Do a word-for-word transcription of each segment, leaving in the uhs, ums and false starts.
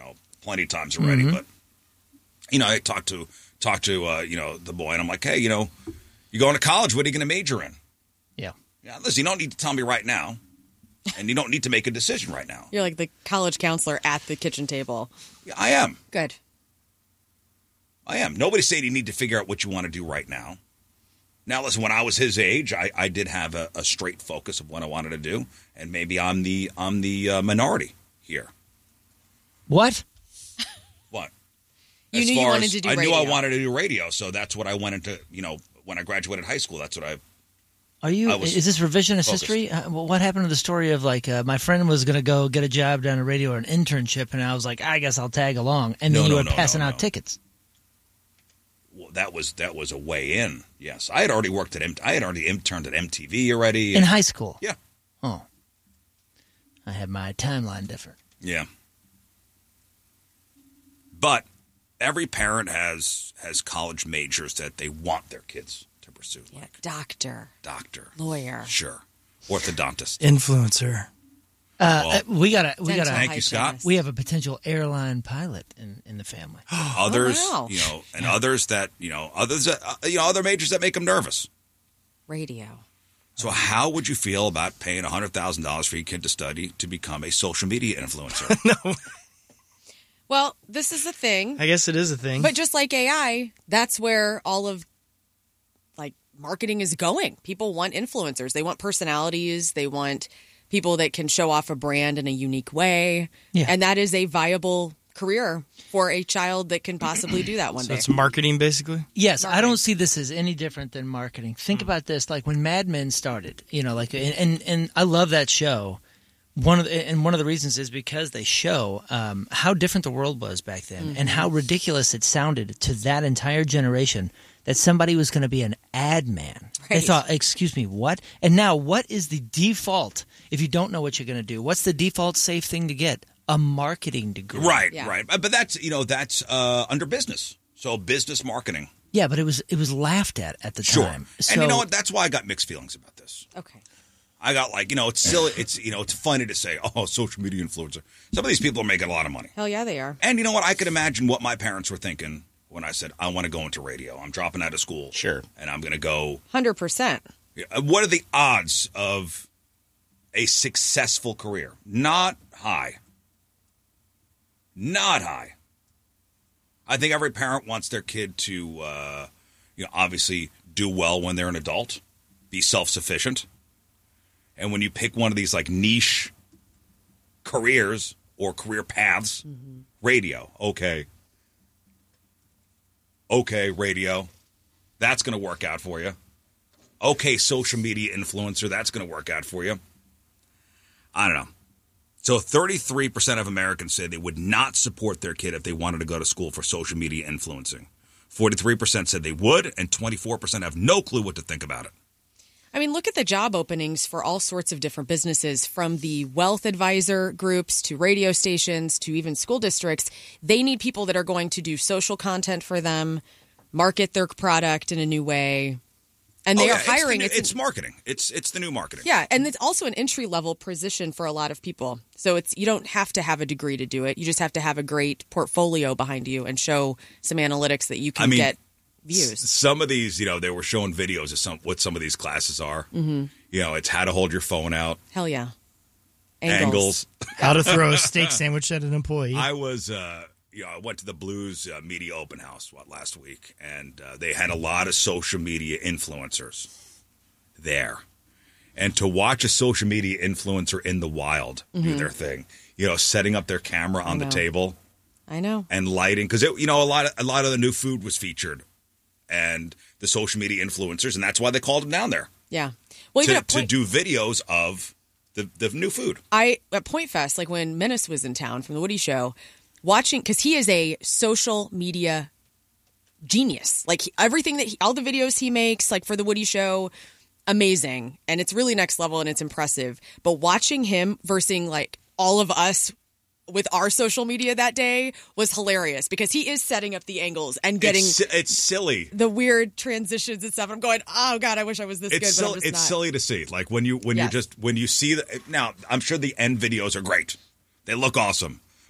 know, plenty of times already. Mm-hmm. But, you know, I talked to, talked to uh, you know, the boy, and I'm like, hey, you know, you're going to college. What are you going to major in? Yeah. Yeah, listen, you don't need to tell me right now, and you don't need to make a decision right now. You're like the college counselor at the kitchen table. Yeah, I am. Good. I am. Nobody's saying you need to figure out what you want to do right now. Now, listen, when I was his age, I, I did have a, a straight focus of what I wanted to do, and maybe I'm the I'm the uh, minority here. What? What? You As knew you far wanted as- to do I radio. knew I wanted to do radio, so that's what I went into, you know, when I graduated high school. That's what I... Are you? I was Is this revisionist focused. history? Uh, well, what happened to the story of like uh, my friend was going to go get a job down at radio or an internship, and I was like, I guess I'll tag along, and then No, you no, were no, passing no, out no. tickets. Well, that was that was a way in, yes. I had already worked at... M- I had already interned at M T V already. In high school? Yeah. Oh. I had my timeline different. Yeah. But every parent has has college majors that they want their kids to pursue. Yeah, Like doctor, doctor, lawyer. sure, orthodontist. Influencer. Uh, Well, uh, we gotta, we dental gotta. Thank you, Scott. hygienist. We have a potential airline pilot in, in the family. Others, Oh, wow. you know, and others that you know, others that uh, you know, other majors that make them nervous. Radio. So, how would you feel about paying a hundred thousand dollars for your kid to study to become a social media influencer? No, Well, this is the thing. I guess it is a thing. But just like A I, that's where all of like marketing is going. People want influencers. They want personalities. They want people that can show off a brand in a unique way. Yeah. And that is a viable career for a child that can possibly do that one so day. it's marketing, basically. Yes, I Marketing. don't see this as any different than marketing. Think about this: like when Mad Men started, you know, like and and, and I love that show. One of the, and one of the reasons is because they show um, how different the world was back then, Mm-hmm. and how ridiculous it sounded to that entire generation that somebody was going to be an ad man. They Right. thought, "Excuse me, what?" And now, what is the default if you don't know what you're going to do? What's the default safe thing to get? A marketing degree. Right, Yeah. right. But that's you know that's uh, under business. So business marketing. Yeah, but it was it was laughed at at the Sure. time. And you know So- what? That's why I got mixed feelings about this. Okay. I got like, you know, it's silly. It's, you know, it's funny to say, oh, social media influencer. Some of these people are making a lot of money. Hell yeah, they are. And you know what? I could imagine what my parents were thinking when I said, I want to go into radio. I'm dropping out of school. Sure. And I'm going to go. one hundred percent. What are the odds of a successful career? Not high. Not high. I think every parent wants their kid to, uh, you know, obviously do well when they're an adult, be self-sufficient. And when you pick one of these like niche careers or career paths, mm-hmm. radio, okay. Okay, radio, that's going to work out for you. Okay, social media influencer, that's going to work out for you. I don't know. So thirty-three percent of Americans say they would not support their kid if they wanted to go to school for social media influencing. forty-three percent said they would, and twenty-four percent have no clue what to think about it. I mean, look at the job openings for all sorts of different businesses, from the wealth advisor groups to radio stations to even school districts. They need people that are going to do social content for them, market their product in a new way. And they Oh, yeah, are hiring. It's, the new, It's, it's marketing. It's it's the new marketing. yeah, and it's also an entry level position for a lot of people. So it's you don't have to have a degree to do it. You just have to have a great portfolio behind you and show some analytics that you can I mean, get views. S- some of these, you know, they were showing videos of some what some of these classes are. Mm-hmm. You know, it's how to hold your phone out, Hell yeah. angles. How to throw a steak sandwich at an employee. I was, uh, you know, I went to the Blues uh, Media Open House what last week, and uh, they had a lot of social media influencers there. And to watch a social media influencer in the wild Mm-hmm. do their thing, you know, setting up their camera on the know. table I know. and lighting, because you know a lot of a lot of the new food was featured, and the social media influencers, and that's why they called them down there Yeah. Well, even to, at Point, to do videos of the the new food. I at Point Fest, like when Menace was in town from the Woody Show, watching because he is a social media genius. Like he- everything that he, all the videos he makes, like for the Woody Show, amazing, and it's really next level and it's impressive. But watching him versus like all of us with our social media that day was hilarious because he is setting up the angles and getting It's, si- it's silly. the weird transitions and stuff. I'm going, oh god, I wish I was this It's good, but silly. I'm just It's not. silly to see. Like when you when Yes. you just when you see the now. I'm sure the end videos are great. They look awesome.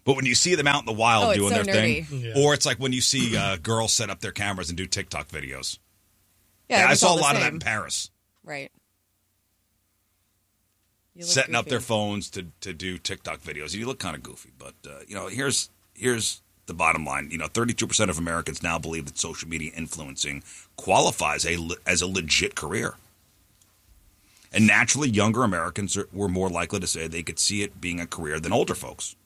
But when you see them out in the wild Oh, it's doing so their nerdy. thing, Yeah. or it's like when you see uh, girls set up their cameras and do TikTok videos. Yeah, I it's saw all a the lot of that same. in Paris. Right. You look Setting up goofy. their phones to, to do TikTok videos. You look kind of goofy, but uh, you know, here's here's the bottom line. You know, thirty-two percent of Americans now believe that social media influencing qualifies a, as a legit career. And naturally, younger Americans are, were more likely to say they could see it being a career than older folks.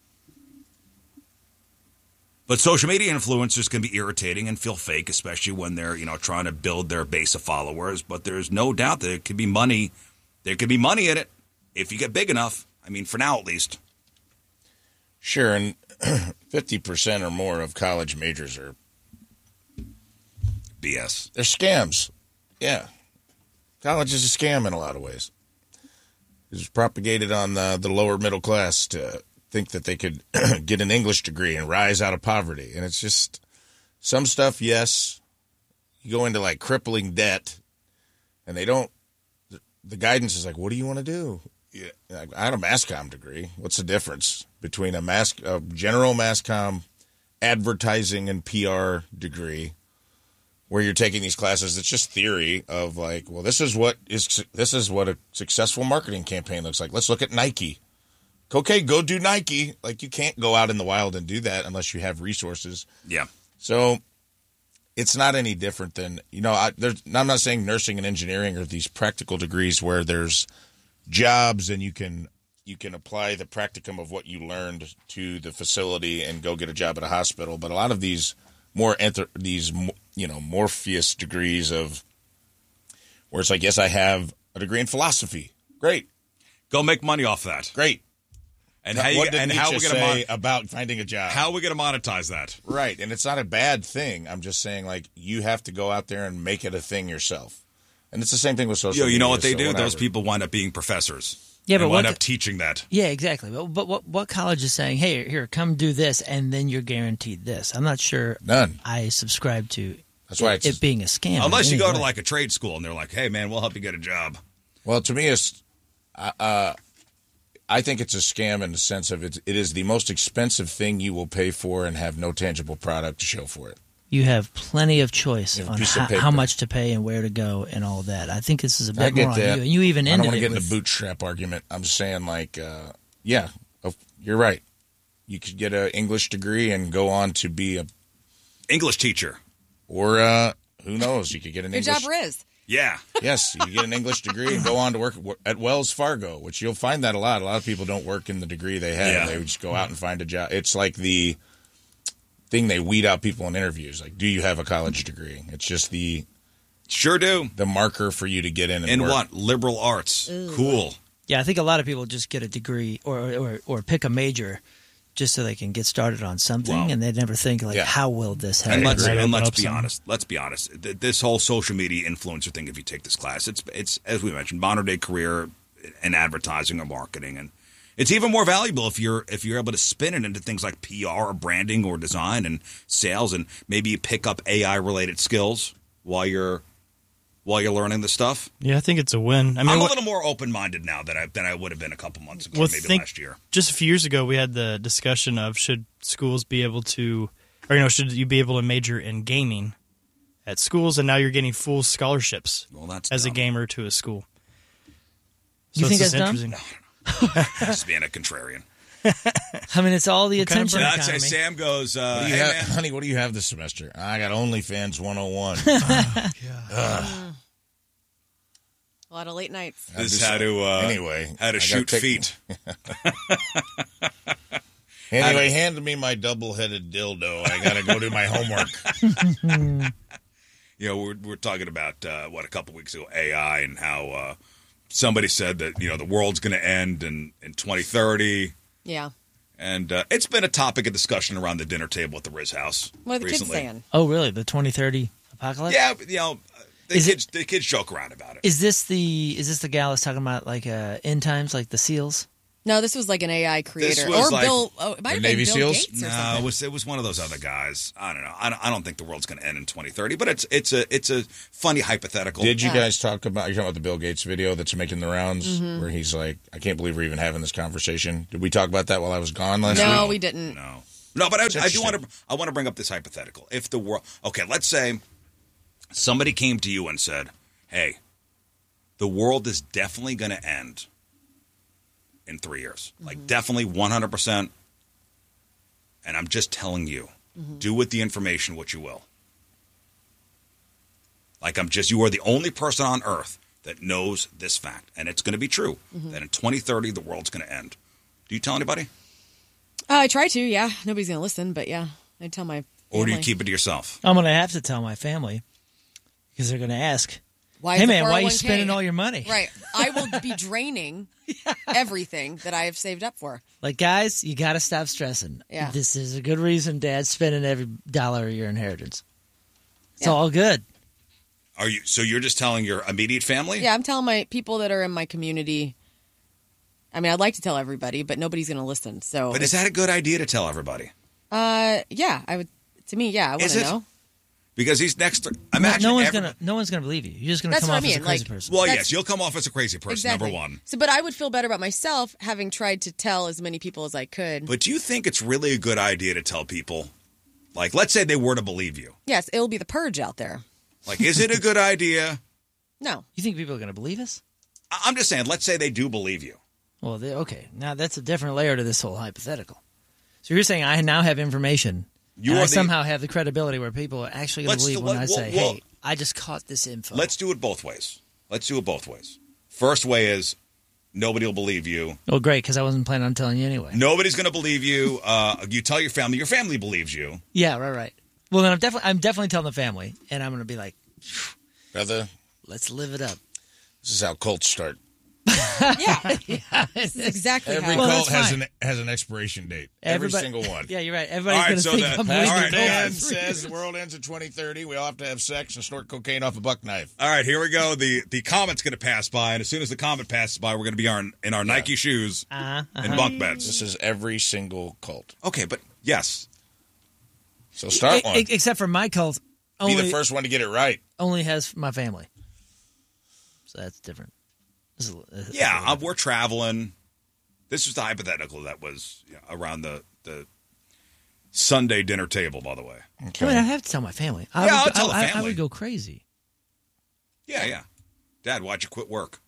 But social media influencers can be irritating and feel fake, especially when they're, you know, trying to build their base of followers. But there's no doubt that there could be money. There could be money in it if you get big enough. I mean, for now at least. Sure, and fifty percent or more of college majors are B S. they're scams. Yeah. College is a scam in a lot of ways. It was propagated on the, the lower middle class to think that they could get an English degree and rise out of poverty. And it's just some stuff, yes. You go into like crippling debt, and they don't. The guidance is like, what do you want to do? Yeah, like, I had a mass comm degree. What's the difference between a mass, a general mass comm, advertising and P R degree, where you're taking these classes? It's just theory of like, well, this is what is this is what a successful marketing campaign looks like. Let's look at Nike. Okay, go do Nike. Like, you can't go out in the wild and do that unless you have resources. Yeah. So it's not any different than, you know, I, there's, I'm not saying nursing and engineering are these practical degrees where there's jobs and you can you can apply the practicum of what you learned to the facility and go get a job at a hospital. But a lot of these more enter, these you know Morpheus degrees of where it's like, yes, I have a degree in philosophy. Great, Go make money off that. great. And how, you, what did and how Nietzsche we going say to mon- about finding a job? how are we going to monetize that? Right, and it's not a bad thing. I'm just saying, like, you have to go out there and make it a thing yourself. And it's the same thing with social Yo, media. you know what they so do? whatever. Those people wind up being professors. Yeah, and but wind what up teaching that. Yeah, exactly. But, but what what college is saying? Hey, here, come do this, and then you're guaranteed this. I'm not sure. None. I subscribe to That's why it, it's- it being a scam. Unless in you any go to way. like a trade school and they're like, hey, man, we'll help you get a job. Well, to me, it's, uh, uh, I think it's a scam in the sense of it, it is the most expensive thing you will pay for and have no tangible product to show for it. you have plenty of choice You have a on piece of how, paper. how much to pay and where to go and all that. I think this is a I bit get more on that. you. And you even I ended don't want to it get in with, the bootstrap argument. I'm just saying, like, uh, yeah, oh, you're right. You could get an English degree and go on to be a, English teacher. or uh, who knows? You could get an Good English. job, Riz. Yeah. Yes, you get an English degree and go on to work at Wells Fargo, which you'll find that a lot. A lot of people don't work in the degree they have. Yeah. They just go out and find a job. It's like the thing they weed out people in interviews. Like, do you have a college degree? It's just the Sure do. the marker for you to get in and In work. what? Liberal arts. Cool. yeah, I think a lot of people just get a degree or, or, or pick a major just so they can get started on something, Wow. and they never think, like, Yeah. how will this And happen? let's, Right, and open let's up be some- honest. Let's be honest. Th- This whole social media influencer thing, if you take this class, it's, it's as we mentioned, modern day career in advertising or marketing. And it's even more valuable if you're if you're able to spin it into things like P R or branding or design and sales, and maybe you pick up A I related skills while you're while you're learning the stuff. Yeah, I think it's a win. I mean, I'm a what- little more open minded now than I than I would have been a couple months ago, well, maybe think- last year. just a few years ago, we had the discussion of should schools be able to, or you know, should you be able to major in gaming at schools, and now you're getting full scholarships Well, that's as a dumb. gamer to a school. You it's think just that's dumb? interesting. Just being a contrarian. I mean, it's all the What kind of attention brand? I'd say economy. Sam goes, uh, What do you hey, have, man. honey, what do you have this semester? I got OnlyFans one oh one. A lot of late nights. This is how to uh, Anyway, how I to gotta shoot take- feet. Anyway, hand me my double-headed dildo. I got to go do my homework. You know, we're we're talking about uh, what a couple weeks ago A I and how uh, somebody said that you know the world's going to end in in twenty thirty, Yeah. and uh, it's been a topic of discussion around the dinner table at the Riz house. What are the recently. kids saying? Oh, really? The twenty thirty apocalypse? Yeah, but, you know, the Is it- kids the kids joke around about it. Is this the is this the gal that's talking about like uh, end times, like the seals? No, this was like an A I creator. was Or like Bill, oh, it might have been Navy Bill SEALs? Gates or No, something. it was it was one of those other guys. I don't know. I don't, I don't think the world's going to end in twenty thirty, but it's it's a it's a funny hypothetical. Did you guys talk about? You're talking about the Bill Gates video that's making the rounds, Mm-hmm. where he's like, "I can't believe we're even having this conversation." Did we talk about that while I was gone last week? No, we didn't. No, no, but I, I do interesting. want to I want to bring up this hypothetical. If the world, okay, let's say somebody came to you and said, "Hey, the world is definitely going to end in three years. Mm-hmm. Like definitely one hundred percent." And I'm just telling you, Mm-hmm. do with the information what you will. Like I'm just, you are the only person on earth that knows this fact. And it's going to be true Mm-hmm. that in twenty thirty, the world's going to end. Do you tell anybody? Uh, I try to, yeah. Nobody's going to listen, but yeah, I tell my Or do you family. keep it to yourself? I'm going to have to tell my family because they're going to ask, Why is "Hey the man, why are you four oh one k spending all your money?" Right. I will be draining everything that I have saved up for. Like, guys, you got to stop stressing. Yeah. This is a good reason Dad's spending every dollar of your inheritance. It's Yeah. all good. Are you, so you're just telling your immediate family? Yeah, I'm telling my people that are in my community. I mean, I'd like to tell everybody, but nobody's going to listen. So, But is that a good idea to tell everybody? uh, yeah, I would. To me, yeah, I want Is to it? know. Because he's next to, No, imagine no one's every- gonna, no one's gonna believe you. You're just gonna That's come what I off as a mean, crazy like- person. Well, That's- yes, you'll come off as a crazy person, Exactly. number one. So, but I would feel better about myself having tried to tell as many people as I could. But do you think it's really a good idea to tell people? Like, let's say they were to believe you. Yes, it'll be the purge out there. Like, is it a good idea? No, You think people are gonna believe us? I- I'm just saying, let's say they do believe you. Well, they, okay. Now that's a different layer to this whole hypothetical. So you're saying I now have information. You and are I the- somehow have the credibility where people are actually going Let's to believe do- when let- I say, well, well- "Hey, I just caught this info." Let's do it both ways. Let's do it both ways. First way is nobody will believe you. Oh, great, because I wasn't planning on telling you anyway. Nobody's going to believe you. Uh, you tell your family. Your family believes you. Yeah, right, right. Well, then I'm definitely, I'm definitely telling the family, and I'm going to be like, Brother, "Let's live it up." this is how cults start. yeah, this is exactly Every how. Well, cult that's has fine. an has an expiration date. Every Everybody- single one. Yeah, you're right. All Everybody's right, going to so think the- I'm all leaving right, the man Man cult. says the world ends in twenty thirty. We all have to have sex and snort cocaine off a buck knife. All right, here we go. The the comet's going to pass by, and as soon as the comet passes by, we're going to be on, in our Nike shoes Uh-huh, and bunk beds. This is every single cult. Okay, but yes. So start E- one. e- except for my cult, Be only the first one to get it right. only has my family, so that's different. This is, this is Yeah, uh, we're traveling. This was the hypothetical that was you know, around the, the Sunday dinner table, by the way. I mean, I have to tell my family. I Yeah, would, I'll tell the I, I- I family. would go crazy. Yeah, yeah. Dad, why'd you quit work?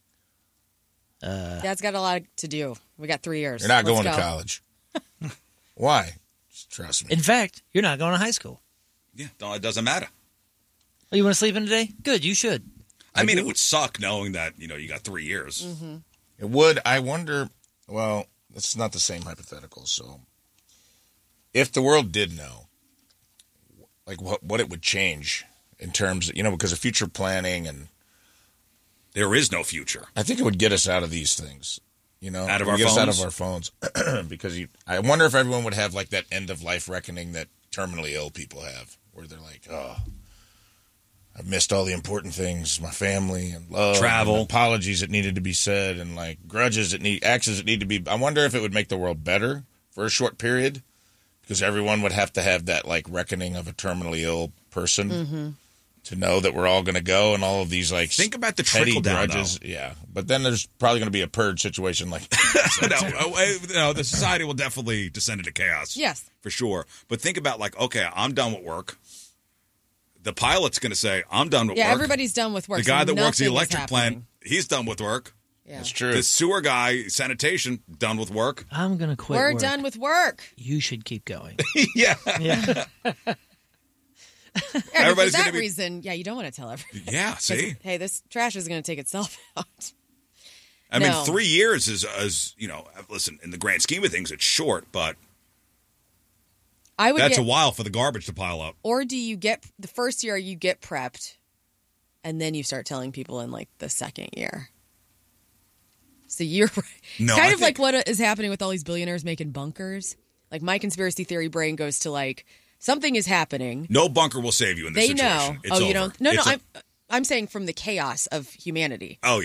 Dad's got a lot to do. We got three years. You're not Let's going go. to college. Why? Just trust me. In fact, you're not going to high school. Yeah, no, it doesn't matter. Oh, you want to sleep in today? Good, you should. I, I mean, do. it would suck knowing that you know you got three years. Mm-hmm. It would. I wonder. Well, it's not the same hypothetical. So, if the world did know, like what what it would change in terms, you know, because of future planning, and There is no future. I think it would get us out of these things. You know, Out of It would our get us out phones? of our phones, because you, I wonder if everyone would have like that end of life reckoning that terminally ill people have, where they're like, oh. I've missed all the important things, my family and love, Travel. and apologies that needed to be said, and like grudges that need, actions that need to be. I wonder if it would make the world better for a short period, because everyone would have to have that like reckoning of a terminally ill person Mm-hmm. to know that we're all going to go, and all of these like Think about the petty trickle down, grudges. Yeah, but then there's probably going to be a purge situation, like no, uh, no, the society will definitely descend into chaos. Yes. For sure. But think about like, okay, I'm done with work. The pilot's going to say, I'm done with Yeah, work. everybody's done with work. The guy so that works the nothing is electric plant, happening. he's done with work. Yeah. that's true. The sewer guy, sanitation, done with work. I'm going to quit We're work. done with work. You should keep going. yeah. Yeah. Yeah, Everybody's for that gonna be- reason, yeah, you don't want to tell everyone. Yeah, see? Hey, this trash is going to take itself out. I mean, No. three years is, is, you know, listen, in the grand scheme of things, it's short, but I would that's get, a while for the garbage to pile up. or do you get the first year you get prepped, and then you start telling people in like the second year. So you're No, kind I of think- like what is happening with all these billionaires making bunkers. Like my conspiracy theory brain goes to like something is happening. No bunker will save you in this They situation. know. It's oh, you over. don't. No, It's no. a- I'm I'm saying from the chaos of humanity. Oh, yeah.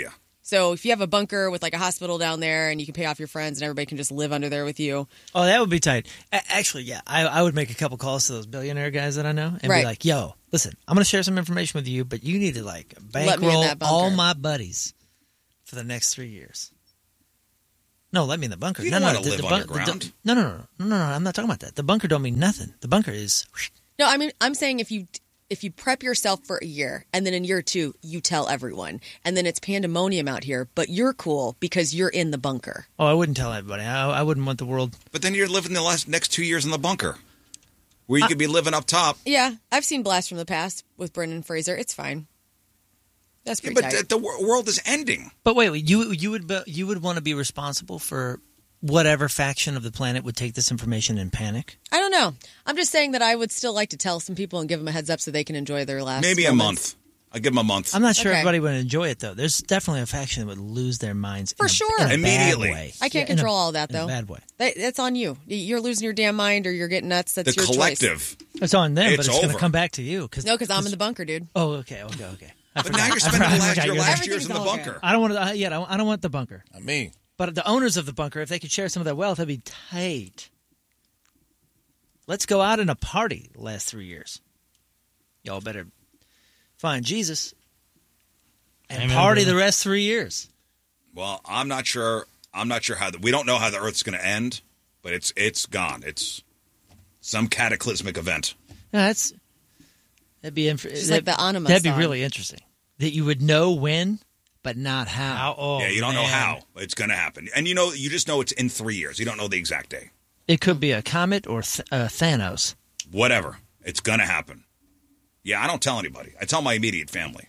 So if you have a bunker with like a hospital down there and you can pay off your friends and everybody can just live under there with you. Oh, that would be tight. A- actually, yeah, I, I would make a couple calls to those billionaire guys that I know and Right. be like, "Yo, listen, I'm going to share some information with you, but you need to like Let me in bankroll that bunker." all my buddies for the next three years." No, let me in the bunker. You no, don't no, wanna the, live the bun- underground. The, no, no, no, no, no, no. I'm not talking about that. The bunker don't mean nothing. The bunker is. No, I mean, I'm saying if you if you prep yourself for a year and then in year two you tell everyone and then it's pandemonium out here, but you're cool because you're in the bunker. Oh, I wouldn't tell everybody. I, I wouldn't want the world. But then you're living the last next two years in the bunker, where you could be living up top. Yeah, I've seen Blast from the Past with Brendan Fraser. It's fine. That's Yeah, pretty but tight. the, the wor- world is ending. But wait, wait, you you would be- you would want to be responsible for whatever faction of the planet would take this information and panic. I don't know. I'm just saying that I would still like to tell some people and give them a heads up so they can enjoy their last Maybe a moments. month. I give them a month. I'm not sure Okay. everybody would enjoy it though. There's definitely a faction that would lose their minds For in a, sure. in a Immediately. bad way. I can't Yeah, in a- control all that, in a though. bad way. That, that's on you. You're losing your damn mind or you're getting nuts. That's the your collective. It's on them, It's but it's going over. to come back to you. Cause, choice. No, because I'm in the bunker, dude. Oh, okay, okay, okay. I But forgot. now you're I spending forgot- the I last, forgot your you're last right. years in the Everything's all bunker. I don't want to. Uh, yeah, I don't, I don't want the bunker. Not me. But the owners of the bunker, if they could share some of their wealth, that'd be tight. Let's go out and a party the last three years. Y'all better find Jesus and Amen, party brother. the rest three years. Well, I'm not sure. I'm not sure how. The, we don't know how the Earth's going to end, but it's it's gone. It's some cataclysmic event. No, that's that'd be inf- Just that, like the Anima That'd be song. really interesting. That you would know when, but not how. How, oh, yeah, you don't know man. how it's going to happen, and you know, you just know it's in three years. You don't know the exact day. It could be a comet or th- uh, Thanos. Whatever, it's going to happen. Yeah, I don't tell anybody. I tell my immediate family.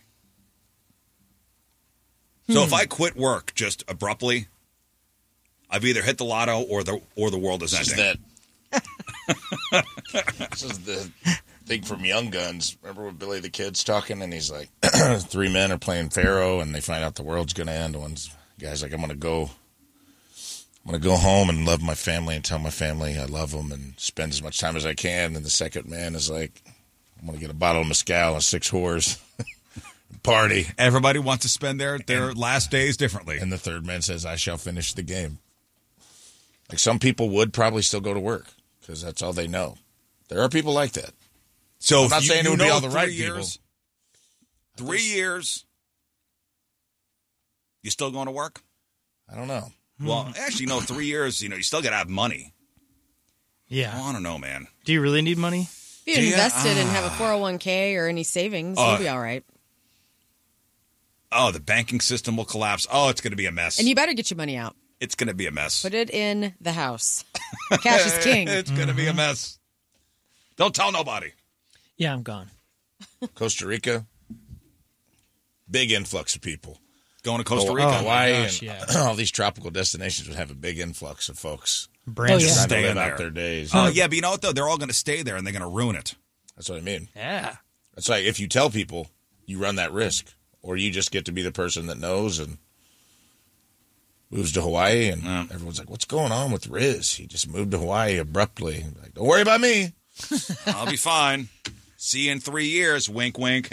So if I quit work just abruptly, I've either hit the lotto or the or the world is This is ending. that. This is the thing from Young Guns. Remember when Billy the Kid's talking and he's like, three men are playing Pharaoh and they find out the world's going to end. One's guy's like, I'm going to go. I'm going to go home and love my family and tell my family I love them and spend as much time as I can. And the second man is like, I'm going to get a bottle of mezcal and six whores. Party. Everybody wants to spend their, their last days differently. And the third man says, I shall finish the game. Like some people would probably still go to work because that's all they know. There are people like that. So I'm if not you, saying it you would be know all the three right years, Three years, you still going to work? I don't know. Well, actually, no. Three years, you know, you still got to have money. Yeah. Oh, I don't know, man. Do you really need money? If you Do ya? invested and have a four oh one k or any savings, Uh, you'll be all right. Oh, the banking system will collapse. Oh, it's going to be a mess. And you better get your money out. It's going to be a mess. Put it in the house. Cash is king. It's going to be a mess. Don't tell nobody. Yeah, I'm gone. Costa Rica, big influx of people. Going to Costa Oh, Rica. Hawaii, gosh, and yeah. all these tropical destinations would have a big influx of folks Brand Oh, yeah. trying to Staying live there. out their days. Oh, yeah, but you know what, though? They're all going to stay there, and they're going to ruin it. That's what I mean. Yeah. That's like if you tell people, you run that risk. Or you just get to be the person that knows and moves to Hawaii, and Yeah. everyone's like, what's going on with Riz? He just moved to Hawaii abruptly. Like, don't worry about me. I'll be fine. See you in three years. Wink, wink.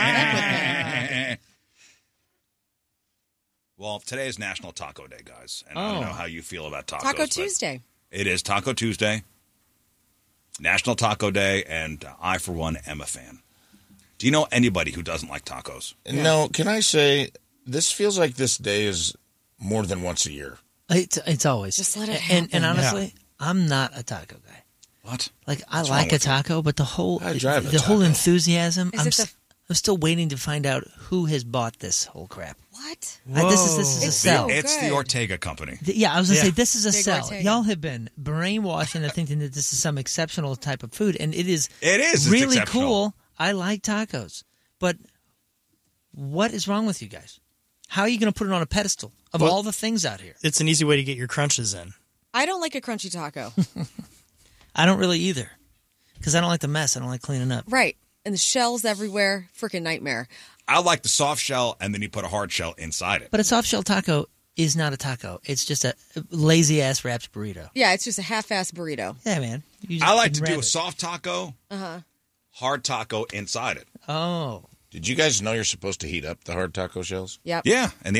Well, today is National Taco Day, guys. And I don't Oh. know how you feel about tacos. Taco but Tuesday. It is Taco Tuesday. National Taco Day, and I, for one, am a fan. Do you know anybody who doesn't like tacos? No, can I say, this feels like this day is more than once a year. It's it's always Just let it And, and happen. honestly, I'm not a taco guy. What? Like I What's wrong like a with you? taco, but the whole I drive a the whole taco. enthusiasm. Is I'm it the- s- I'm still waiting to find out who has bought this whole crap. What? Uh, this is this is a It's sell. so It's the good. Ortega Company. Th- Yeah, I was gonna Yeah. say this is a Big sell. Ortega. Y'all have been brainwashed into thinking that this is some exceptional type of food, and it is. It is. It's really exceptional. cool. I like tacos, but what is wrong with you guys? How are you going to put it on a pedestal of Well- all the things out here? It's an easy way to get your crunches in. I don't like a crunchy taco. I don't really either, because I don't like the mess. I don't like cleaning up. Right. And the shells everywhere. Freaking nightmare. I like the soft shell, and then you put a hard shell inside it. But a soft shell taco is not a taco. It's just a lazy ass wrapped burrito. Yeah, it's just a half-ass burrito. Yeah, man. You just I like to can do wrap a it. soft taco, Uh-huh. hard taco inside it. Oh, Did you guys know you're supposed to heat up the hard taco shells? Yep. Yeah, in the oven.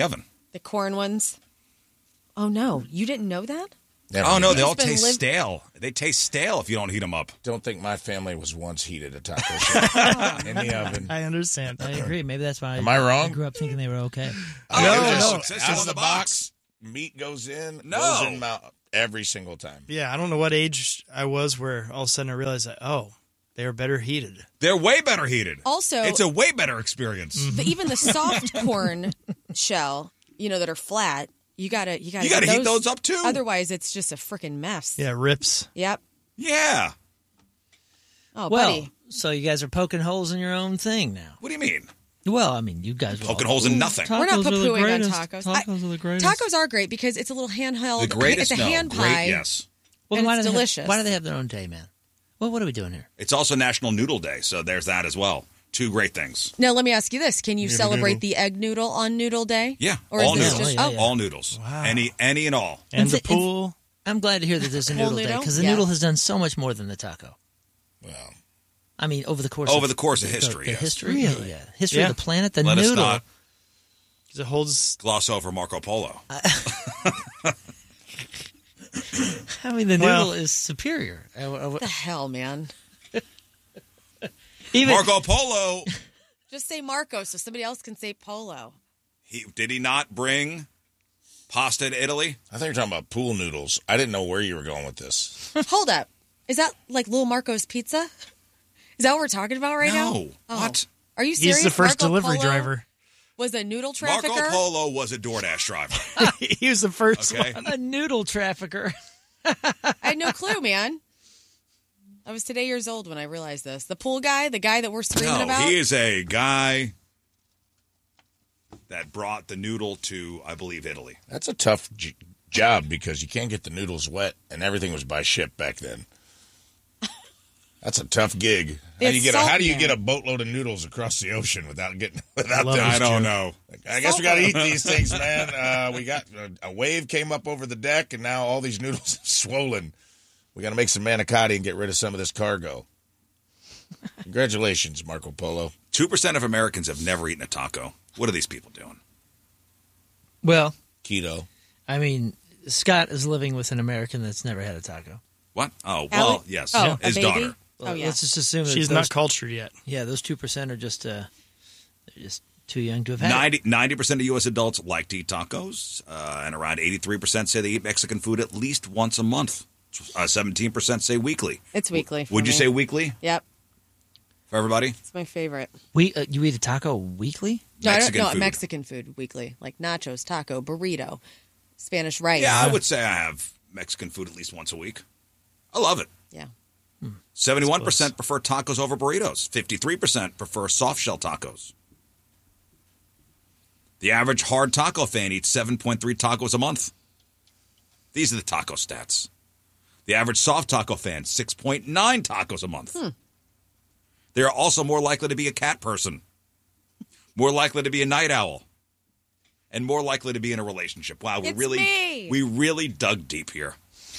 The corn ones. Oh, no. You didn't know that? Never Oh, no, did. they all It's been taste liv- stale. They taste stale if you don't heat them up. Don't think my family was once heated a taco shell in the oven. I understand. I agree. Maybe that's why. Am I wrong? I grew up thinking they were okay. Oh, no, it no. just says Out so of on the the box, meat goes in, No. goes in mouth every single time. Yeah, I don't know what age I was where all of a sudden I realized that, oh, they are better heated. They're way better heated. Also, It's a way better experience. the, even the soft corn shell, you know, that are flat, you gotta, you gotta, You gotta get heat those up, too. Otherwise, it's just a freaking mess. Yeah, rips. Yep. Yeah. Oh, Well, buddy. so you guys are poking holes in your own thing now. What do you mean? Well, I mean, you guys were Poking all- holes in nothing. We're not Tacos are the poo-pooing on greatest. tacos. I- Tacos are the greatest. Tacos are great because it's a little handheld. The greatest, It's a no. hand Great, pie. yes. Well, and why it's do they have- delicious. why do they have their own day, man? Well, what are we doing here? It's also National Noodle Day, so there's that as well. Two great things. Now, let me ask you this: can you Noodle celebrate noodle. the egg noodle on Noodle Day? Yeah, Or all is this noodles. just Yeah, oh, yeah. All noodles. Wow. Any, any and all. And And the th- and- pool. I'm glad to hear that there's a Whole noodle day noodle? because the Yeah. noodle has done so much more than the taco. Well, I mean, over the course Over of the course of the- history, the yes. history, Really? yeah, history Yeah. of the planet. The Let us noodle. not Because it holds. gloss over Marco Polo. I mean, the Well- noodle is superior. Uh, uh, what the hell, man? Even Marco Polo, Just say Marco so somebody else can say Polo. he, did he not bring pasta to Italy? I thought you were talking about pool noodles. I didn't know where you were going with this. Hold up. Is that like Little Marco's Pizza? Is that what we're talking about right now? No. Oh. What? Are you serious? He's the first Marco delivery Polo driver. Was a noodle trafficker? Marco Polo was a DoorDash driver. He was the first Okay. one. a noodle trafficker. I had no clue, man. I was today years old when I realized this. The pool guy, the guy that we're screaming No, about. he is a guy that brought the noodle to, I believe, Italy. That's a tough j- job because you can't get the noodles wet, and everything was by ship back then. That's a tough gig. How do you It's get a, how do you salt, get man. a boatload of noodles across the ocean without getting without love them? it. I don't know. I guess we got to eat these things, man. Uh, we got a wave came up over the deck, and now all these noodles are swollen. We got to make some manicotti and get rid of some of this cargo. Congratulations, Marco Polo. two percent of Americans have never eaten a taco. What are these people doing? Well, Keto. I mean, Scott is living with an American that's never had a taco. What? Oh, well, Allie? yes. Oh, His a baby? daughter. Well, Oh, yeah. Let's just assume that She's those, not cultured yet. Yeah, those two percent are just uh, they're just too young to have had. it. ninety, ninety percent of U S adults like to eat tacos, uh, and around eighty-three percent say they eat Mexican food at least once a month. Uh, seventeen percent say weekly. It's weekly. for Would you me. say weekly Yep. for everybody? It's my favorite. We uh, you eat a taco weekly? No, Mexican I don't, no, food. Mexican food weekly. Like nachos, taco, burrito, Spanish rice. Yeah, I would say I have Mexican food at least once a week. I love it. Yeah. seventy-one percent prefer tacos over burritos. fifty-three percent prefer soft shell tacos. The average hard taco fan eats seven point three tacos a month. These are the taco stats. The average soft taco fan, six point nine tacos a month. Hmm. They are also more likely to be a cat person, more likely to be a night owl, and more likely to be in a relationship. Wow, we It's really me. we really dug deep here.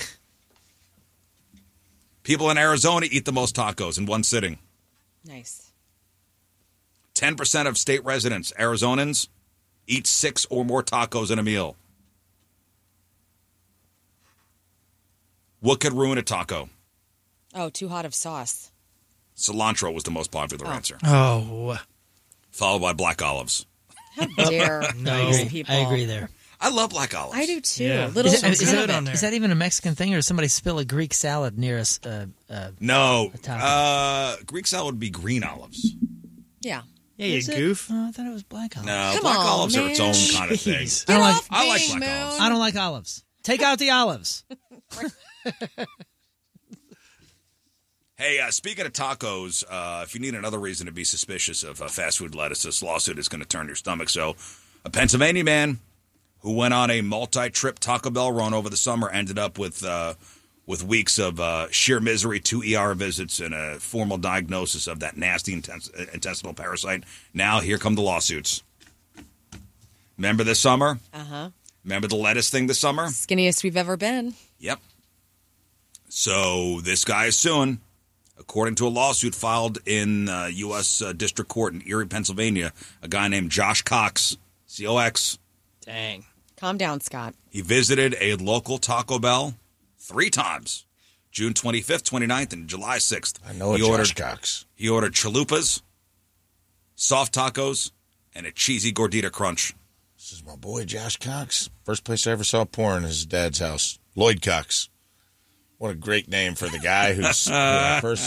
People in Arizona eat the most tacos in one sitting. Nice. ten percent of state residents, Arizonans, eat six or more tacos in a meal. What could ruin a taco? Oh, too hot of sauce. Cilantro was the most popular Oh. answer, Oh, followed by black olives. How dare No. these I people? agree there. I love black olives. I do too. Yeah. Little Is, it, is, Sounds good that, on there. is that even a Mexican thing, or does somebody spill a Greek salad near us? Uh, uh, No, taco. uh, Greek salad would be green olives. Yeah. yeah, you is it? goof. Oh, I thought it was black olives. No, Come black on, olives are its man. own kind of thing. Jeez. I don't Get like. off I like Bing black Moon. olives. I don't like olives. Take out the olives. Hey, uh, speaking of tacos, uh, if you need another reason to be suspicious of uh, fast food lettuce, this lawsuit is going to turn your stomach. So, a Pennsylvania man who went on a multi-trip Taco Bell run over the summer ended up with uh, with weeks of uh, sheer misery, two E R visits, and a formal diagnosis of that nasty intest- intestinal parasite. Now, here come the lawsuits. Remember this summer? Uh huh. Remember the lettuce thing this summer? Skinniest we've ever been. Yep. So this guy is suing. According to a lawsuit filed in uh, U S Uh, District Court in Erie, Pennsylvania, a guy named Josh Cox, C O X, Dang. Calm down, Scott. He visited a local Taco Bell three times, June twenty-fifth, twenty-ninth, and July sixth. I know a he Josh ordered, Cox. He ordered chalupas, soft tacos, and a cheesy gordita crunch. This is my boy, Josh Cox. First place I ever saw porn is his dad's house. Lloyd Cox. What a great name for the guy who's who I first